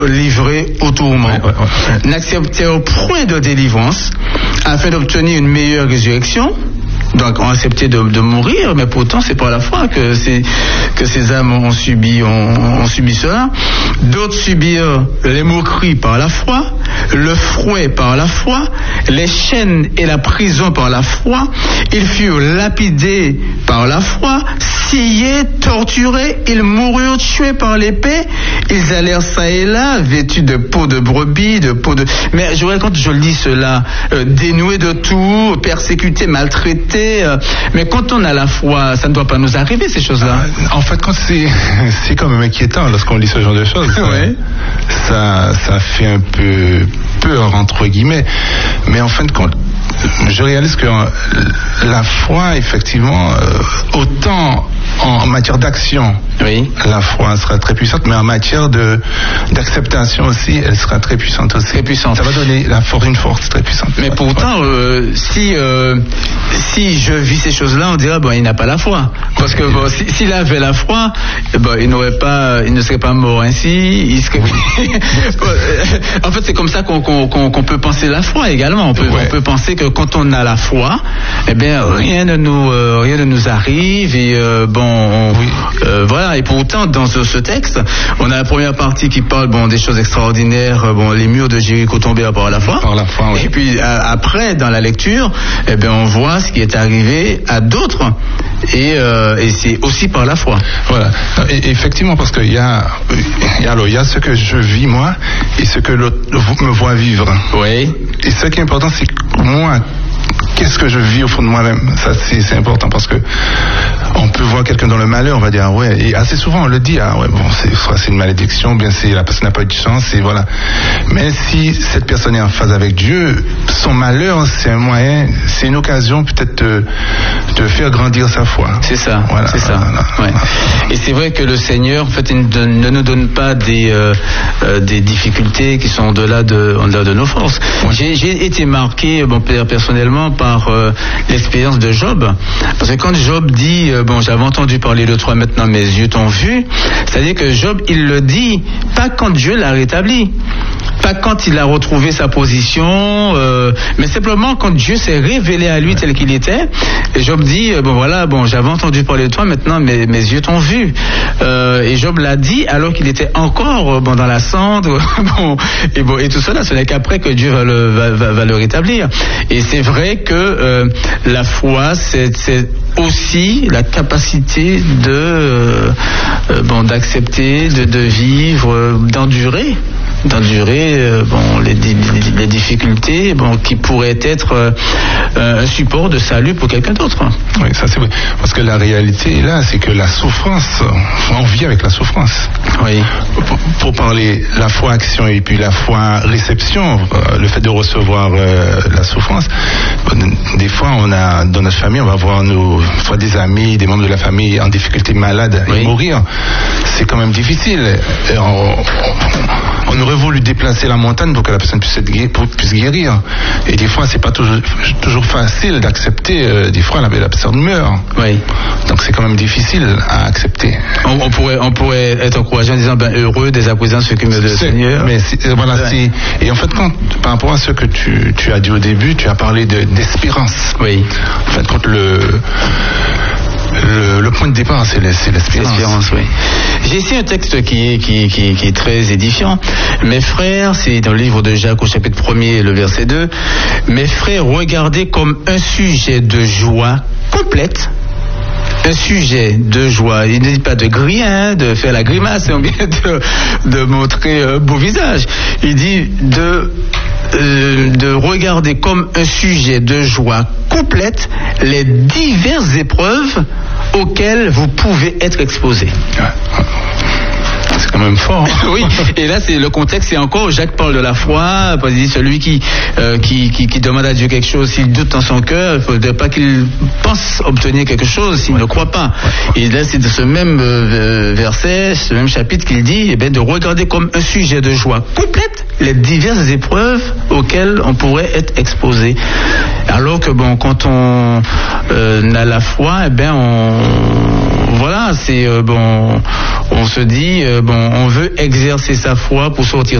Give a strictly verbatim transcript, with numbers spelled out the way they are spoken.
livrés au tourment. Ouais, ouais, ouais. N'acceptaient au point de délivrance afin d'obtenir une meilleure résurrection. Donc ont accepté de, de mourir, mais pourtant c'est par la foi que ces, que ces âmes ont subi, ont, ont subi cela. D'autres subirent les moqueries par la foi, le fouet par la foi, les chaînes et la prison par la foi. Ils furent lapidés par la foi, sciés, torturés, ils moururent tués par l'épée. Ils allèrent ça et là, vêtus de peau de brebis, de peau de... Mais je vois quand je lis cela, euh, dénoués de tout, persécutés, maltraités. Mais quand on a la foi, ça ne doit pas nous arriver, ces choses-là. Euh, en fait, quand c'est, c'est quand même inquiétant lorsqu'on lit ce genre de choses. Ouais. Ça, ça fait un peu peur, entre guillemets. Mais en fin de compte, je réalise que la foi, effectivement, euh, autant en matière d'action, oui, la foi sera très puissante, mais en matière de d'acceptation aussi, elle sera très puissante aussi. Très puissante. Ça va donner la force, une force très puissante. Mais ouais, pourtant, euh, si euh, si je vis ces choses-là, on dirait bon, il n'a pas la foi, parce que bon, si, s'il avait la foi, bon, il n'aurait pas, il ne serait pas mort ainsi. Il serait... En fait, c'est comme ça qu'on, qu'on, qu'on, qu'on peut penser la foi également. On peut, ouais. on peut penser que quand on a la foi, eh bien, rien ne nous euh, rien ne nous arrive et euh, bon. On, oui. euh, voilà, et pourtant dans ce, ce texte on a la première partie qui parle bon des choses extraordinaires, bon les murs de Jéricho tombés par la foi, par la foi oui. Et puis à, après dans la lecture eh bien on voit ce qui est arrivé à d'autres et, euh, et c'est aussi par la foi. Voilà, et, effectivement, parce qu'il y a alors il y a ce que je vis moi et ce que l'autre me voit vivre. Oui. Et ce qui est important, c'est que moi, qu'est-ce que je vis au fond de moi-même? Ça, c'est, c'est important parce que on peut voir quelqu'un dans le malheur, on va dire, ah ouais, et assez souvent on le dit, ah ouais, bon, c'est, soit c'est une malédiction, bien c'est la personne n'a pas eu de chance, et voilà. Mais si cette personne est en phase avec Dieu, son malheur, c'est un moyen, c'est une occasion peut-être de, de faire grandir sa foi. C'est ça, voilà, c'est ça. Voilà, ouais. Voilà. Et c'est vrai que le Seigneur, en fait, il ne nous donne pas des, euh, euh, des difficultés qui sont au-delà de, au-delà de nos forces. Ouais. J'ai, j'ai été marqué, bon, personnellement, par euh, l'expérience de Job. Parce que quand Job dit, euh, bon, j'avais entendu parler de toi, maintenant mes yeux t'ont vu, c'est-à-dire que Job, il le dit, pas quand Dieu l'a rétabli, pas quand il a retrouvé sa position, euh, mais simplement quand Dieu s'est révélé à lui tel qu'il était. Et Job dit, euh, bon voilà, bon, j'avais entendu parler de toi, maintenant mes, mes yeux t'ont vu. Euh, et Job l'a dit alors qu'il était encore euh, bon, dans la cendre, bon, et, bon, et tout cela, ce n'est qu'après que Dieu va le, va, va, va le rétablir. Et c'est vrai que euh, la foi, c'est, c'est aussi la capacité de euh, euh, bon d'accepter, de, de vivre, euh, d'endurer, d'endurer euh, bon les, les difficultés, bon qui pourraient être euh, un support de salut pour quelqu'un d'autre. Oui, ça c'est vrai. Parce que la réalité là, c'est que la souffrance, on vit avec la souffrance. Oui. Pour, pour parler la foi action et puis la foi réception, euh, le fait de recevoir euh, la souffrance. Des fois, on a dans notre famille, on va voir nos soit des amis, des membres de la famille en difficulté, malades, oui. Et mourir. C'est quand même difficile. Et on, on, on aurait voulu déplacer la montagne pour que la personne puisse, être guérie, puisse guérir. Et des fois, c'est pas toujours, toujours facile d'accepter. Euh, des fois, la, la personne meurt. Oui. Donc, c'est quand même difficile à accepter. On, on pourrait, on pourrait être encouragé en disant, ben, heureux des présents ceux qui me le Seigneur. Mais c'est, voilà, ouais. c'est, et en fait, quand, par rapport à ce que tu, tu as dit au début, tu as parlé de, d'espérance. Oui. En fait, quand le, le, le point de départ, c'est, le, c'est l'espérance. L'espérance, oui. J'ai ici un texte qui est, qui, qui, qui est très édifiant. Mes frères, c'est dans le livre de Jacques au chapitre premier, le verset deux. Mes frères, regardez comme un sujet de joie complète. Un sujet de joie. Il ne dit pas de griller, hein, de faire la grimace, ou bien de, de montrer un beau visage. Il dit de, euh, de regarder comme un sujet de joie complète les diverses épreuves auxquelles vous pouvez être exposé. C'est quand même fort. Hein. Oui, et là c'est le contexte, c'est encore Jacques parle de la foi, il dit celui qui, euh, qui, qui, qui demande à Dieu quelque chose, s'il doute dans son cœur, il ne faudrait pas qu'il pense obtenir quelque chose s'il ouais. ne croit pas. Ouais. Et là c'est de ce même euh, verset, ce même chapitre qu'il dit eh bien, de regarder comme un sujet de joie complète les diverses épreuves auxquelles on pourrait être exposé. Alors que bon, quand on euh, a la foi, eh bien on voilà, c'est euh, bon, on se dit, euh, bon, on veut exercer sa foi pour sortir